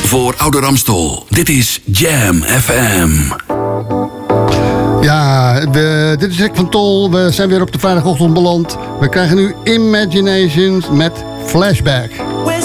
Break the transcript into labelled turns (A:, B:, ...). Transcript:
A: voor Ouder Amstel. Dit is Jam FM.
B: Ja, dit is Rick van Tol. We zijn weer op de vrijdagochtend beland. We krijgen nu Imaginations met Flashback.